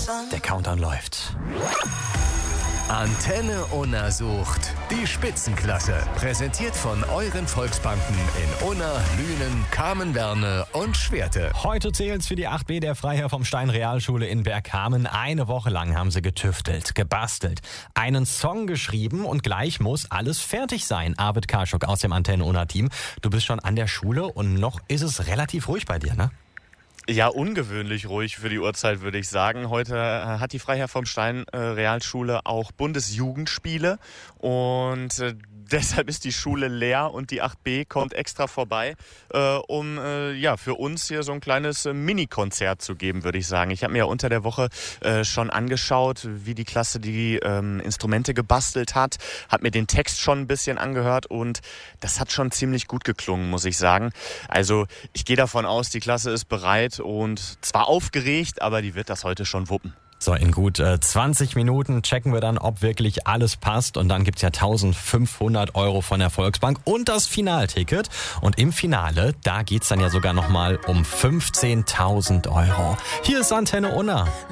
Der Countdown läuft. Antenne Unna sucht die Spitzenklasse. Präsentiert von euren Volksbanken in Unna, Lünen, Kamen-Werne und Schwerte. Heute zählt's für die 8B der Freiherr vom Stein Realschule in Bergkamen. Eine Woche lang haben sie getüftelt, gebastelt, einen Song geschrieben und gleich muss alles fertig sein. Arvid Karschuk aus dem Antenne Unna Team. Du bist schon an der Schule und noch ist es relativ ruhig bei dir, ne? Ja, ungewöhnlich ruhig für die Uhrzeit, würde ich sagen. Heute hat die Freiherr vom Stein Realschule auch Bundesjugendspiele und deshalb ist die Schule leer und die 8B kommt extra vorbei, um für uns hier so ein kleines Mini-Konzert zu geben, würde ich sagen. Ich habe mir ja unter der Woche schon angeschaut, wie die Klasse die Instrumente gebastelt hat, habe mir den Text schon ein bisschen angehört und das hat schon ziemlich gut geklungen, muss ich sagen. Also ich gehe davon aus, die Klasse ist bereit und zwar aufgeregt, aber die wird das heute schon wuppen. So, in gut 20 Minuten checken wir dann, ob wirklich alles passt. Und dann gibt's ja 1.500 € von der Volksbank und das Finalticket. Und im Finale, da geht's dann ja sogar nochmal um 15.000 €. Hier ist Antenne Unna.